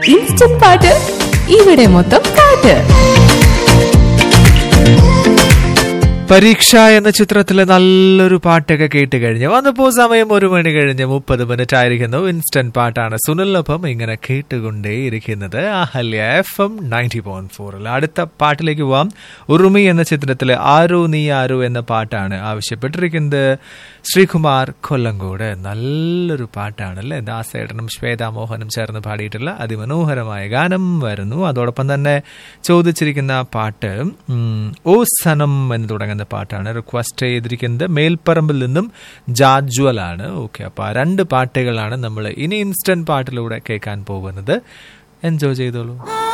Instant പാട്ട് ഇവിടെ മൊത്തം പാട്ട്. പരീക്ഷ എന്ന ചിത്രത്തിലെ നല്ലൊരു പാട്ടൊക്കെ കേട്ട് കഴിഞ്ഞ് വന്നപ്പോ സമയം 1 മണി കഴിഞ്ഞ് 30 ആയിരിക്കുന്നു. ഇൻസ്റ്റന്റ് പാട്ടാണ് സുനിലിനൊപ്പം ഇങ്ങനെ കേട്ടുകൊണ്ടേയിരിക്കുന്നത് അഹല്യ FM 90.4. അടുത്ത പാട്ടിലേക്ക് പോവാം. ഉറുമി എന്ന ചിത്രത്തിലെ ആരോ നീ ആരോ എന്ന പാട്ടാണ് ആവശ്യപ്പെട്ടിരിക്കുന്നത്. ശ്രീകുമാർ കൊല്ലങ്കോട്. നല്ലൊരു പാട്ടാണല്ലേ. ദാസേട്ടനും ശ്വേതാമോഹനും ചേർന്ന് പാടിയിട്ടുള്ള അതിമനോഹരമായ ഗാനം വരുന്നു. അതോടൊപ്പം തന്നെ ചോദിച്ചിരിക്കുന്ന പാട്ട് ഓ സനം എന്ന് തുടങ്ങുന്ന പാട്ടാണ് റിക്വസ്റ്റ് ചെയ്തിരിക്കുന്നത്. മേൽപ്പറമ്പിൽ നിന്നും ജാജ്വൽ ആണ്. ഓക്കെ, അപ്പൊ 2 പാട്ടുകളാണ് നമ്മൾ ഇനി ഇൻസ്റ്റന്റ് പാട്ടിലൂടെ കേൾക്കാൻ പോകുന്നത്. എൻജോയ് ചെയ്തോളൂ.